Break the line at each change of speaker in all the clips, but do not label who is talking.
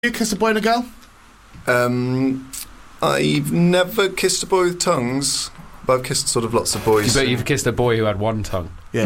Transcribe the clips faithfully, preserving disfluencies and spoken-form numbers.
You kissed a boy and a girl?
Um, I've never kissed a boy with tongues, but I've kissed sort of lots of boys.
But you've kissed a boy who had one tongue.
Yeah.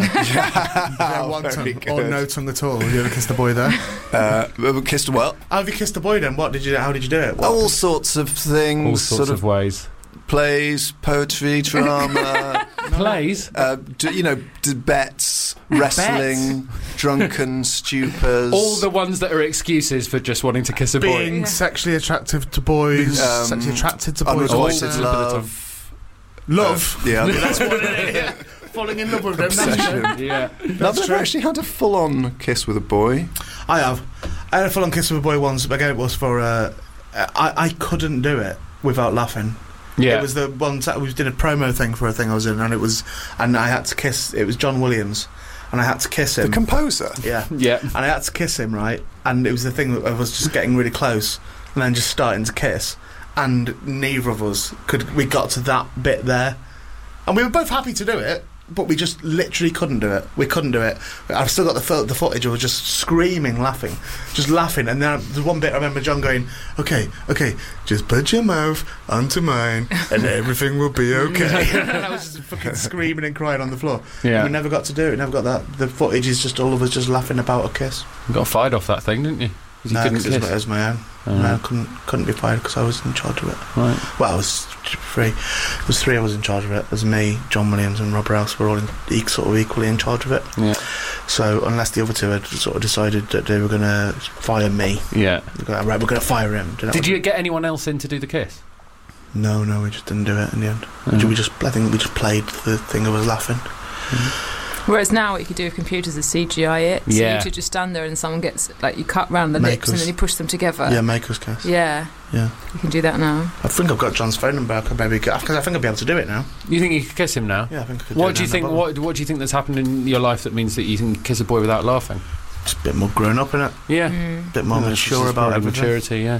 yeah one tongue good. Or no tongue at all. Have you ever kissed a boy there?
Uh, kissed what?
How have you kissed a boy then? What did you? How did you do it? What?
All sorts of things.
All sorts
sort
of, of ways.
Plays, poetry, drama.
Plays?
Uh, d- you know, d- bets, wrestling,
bets.
drunken stupors.
All the ones that are excuses for just wanting to kiss a boy.
Being yeah. sexually attractive to boys. Um, sexually attracted to boys.
Unrequited love.
Love?
Uh, yeah.
That's what it is. Falling in love with them.
Obsession.
Yeah.
I've never actually had a full-on kiss with a boy.
I have. I had a full-on kiss with a boy once, but again it was for... Uh, I, I couldn't do it without laughing.
Yeah.
It was the one that we did a promo thing for a thing I was in, and it was, and I had to kiss. It was John Williams, and I had to kiss him.
The composer.
Yeah,
yeah.
And I had to kiss him, right? And it was the thing that I was just getting really close, and then just starting to kiss, and neither of us could. We got to that bit there, and we were both happy to do it. But we just literally couldn't do it. We couldn't do it. I've still got the fo- the footage of us just screaming, laughing, just laughing. And then there's one bit I remember John going, "Okay, okay, just put your mouth onto mine, and everything will be okay." And I was just fucking screaming and crying on the floor.
Yeah.
We never got to do it. Never got that. The footage is just all of us just laughing about a kiss.
You got fired off that thing, didn't you?
No, because it was my own.
Oh.
No, I couldn't couldn't be fired because I was in charge of it.
Right.
Well, I was three. It was three. I was in charge of it. It was me, John Williams, and Rob Rouse were all in, sort of equally in charge of it.
Yeah.
So unless the other two had sort of decided that they were going to fire me,
yeah,
we're gonna, right, we're going to fire him.
Did, Did you get anyone else in to do the kiss?
No, no, we just didn't do it in the end.
Mm.
We just, I think, we just played the thing of us laughing.
Mm.
Whereas now what you could do with computers is C G I it. So
yeah.
you could just stand there and someone gets, like, you cut round the
make
lips
us.
and then you push them together.
Yeah, make us kiss.
Yeah.
Yeah.
You can do that now.
I think I've got John's phone number. I could maybe, because I think I'll be able to do it now.
You think you could kiss him now?
Yeah, I think I could.
What
do,
do you think? What What do you think that's happened in your life that means that you can kiss a boy without laughing?
Just a bit more grown up in it.
Yeah.
Mm.
A bit more
yeah,
mature about everything.
Maturity, yeah.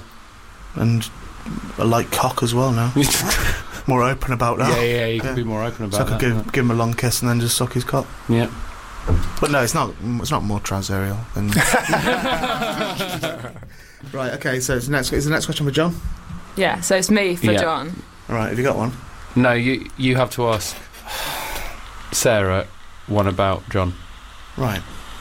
And I like cock as well now. More open about that.
Yeah, yeah, you can
yeah.
be more open about
so I could
that.
give, give him a long kiss and then just suck his cock.
Yeah.
But no, it's not. It's not more trouserial than. Right. Okay. So it's the next. Is the next question for John?
Yeah. So it's me for
yeah.
John.
All right. Have you got one?
No, you you have to ask Sarah one about John.
Right.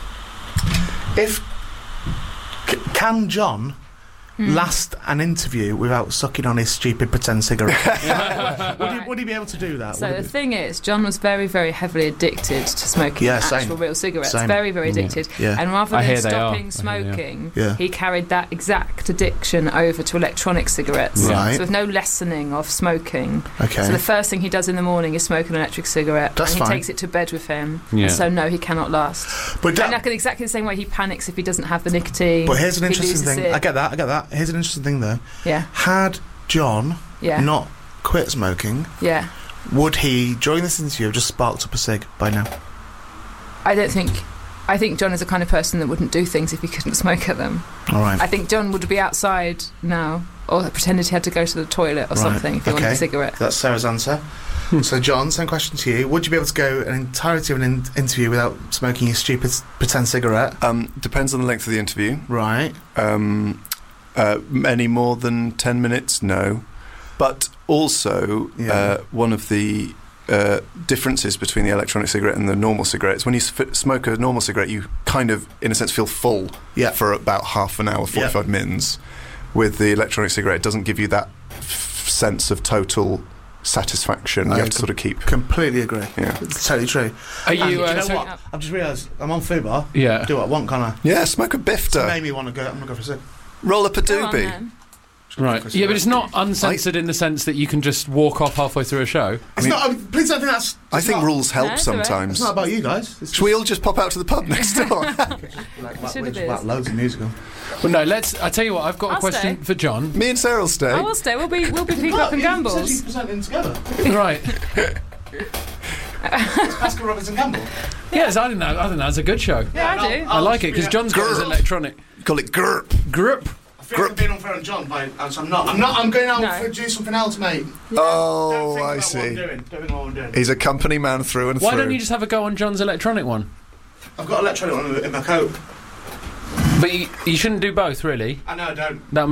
If c- can John
Mm.
last an interview without sucking on his stupid pretend cigarette? would, he, would he be able to do that?
So
would
the
be...
thing is, John was very, very heavily addicted to smoking
yeah,
actual
same.
real cigarettes.
Same.
Very, very addicted.
Yeah. Yeah.
And rather
I
than
hear they
stopping
are.
smoking,
yeah.
he carried that exact addiction over to electronic cigarettes.
Right.
So with no lessening of smoking.
Okay.
So the first thing he does in the morning is smoke an electric cigarette.
That's
and he
fine.
takes it to bed with him.
Yeah.
And so no, he cannot last.
But that,
and like in exactly the same way he panics if he doesn't have the nicotine.
But here's an
he
interesting
loses
thing.
it.
I get that. I get that. Here's an interesting thing though.
Yeah.
Had John
Yeah.
not quit smoking,
Yeah.
would he, during this interview, have just sparked up a cig by now?
I don't think. I think John is the kind of person that wouldn't do things if he couldn't smoke at them.
All right.
I think John would be outside now, or pretended he had to go to the toilet or
Right.
something if he
Okay.
wanted a cigarette.
That's Sarah's answer. So, John, same question to you. Would you be able to go an entirety of an in- interview without smoking your stupid pretend cigarette?
Um, depends on the length of the interview.
Right.
Um, uh, any more than ten minutes? No. But also,
Yeah.
uh, one of the uh, differences between the electronic cigarette and the normal cigarette is when you f- smoke a normal cigarette, you kind of, in a sense, feel full
Yeah.
for about half an hour, forty-five
Yeah.
mins. With the electronic cigarette, it doesn't give you that f- sense of total satisfaction.
I
You have to
com-
sort of keep...
Completely agree.
Yeah.
It's totally true.
Are
And
you?
do you
Uh,
know
so-
what? I've just realised I'm on Fubar.
Yeah.
Do what I want, can't I?
Yeah, smoke a
So
bifter.
made me want to go. I'm going to go for a cig.
Roll up a
Go on,
doobie.
then.
Right. Yeah, but it's not uncensored in the sense that you can just walk off halfway through a show.
It's
mean-
not. I mean, please don't think that's.
I
it's
think
not,
rules help
No, it's all right.
sometimes.
It's not about you guys. It's
Should we all just pop out to the pub next door?
like, like,
Should
we
have
just
been.
whack loads of music on.
Well, no. Let's. I tell you what. I've got a
I'll
question
stay.
for John.
Me and Sarah will stay.
I will stay. We'll be we'll be Peacock
Look,
and
you
Gambles.
said you presenting together.
Right.
It's Pascal Robinson Gamble.
Yes, I think that. I think that's a good show.
Yeah, I do.
I like it because John's got his
Grr.
electronic
Call it GURP.
grip.
I feel like I'm being unfair on John, but I'm not. I'm not. I'm going out
No.
to do something else, mate. Don't
Oh,
think
I
about What I'm
see.
doing. Don't think what I'm doing.
He's a company man through and
Why
through.
don't you just have a go on John's electronic one?
I've got electronic one in my coat.
But you, you shouldn't do both, really.
I know I don't.
That